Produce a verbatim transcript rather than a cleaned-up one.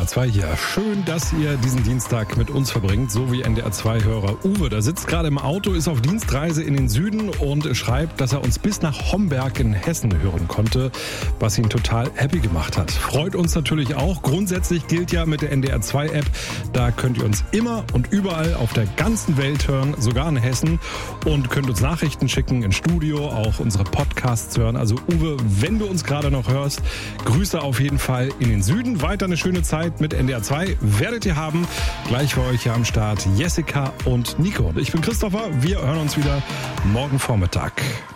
R zwei hier. Schön, dass ihr diesen Dienstag mit uns verbringt, so wie N D R zwei-Hörer Uwe. Der sitzt gerade im Auto, ist auf Dienstreise in den Süden und schreibt, dass er uns bis nach Homberg in Hessen hören konnte, was ihn total happy gemacht hat. Freut uns natürlich auch. Grundsätzlich gilt ja mit der N D R zwei App, da könnt ihr uns immer und überall auf der ganzen Welt hören, sogar in Hessen, und könnt uns Nachrichten schicken ins Studio, auch unsere Podcasts hören. Also Uwe, wenn du uns gerade noch hörst, Grüße auf jeden Fall in den Süden. Weiter eine schöne Zeit mit N D R zwei werdet ihr haben. Gleich für euch hier am Start Jessica und Nico. Ich bin Christopher. Wir hören uns wieder morgen Vormittag.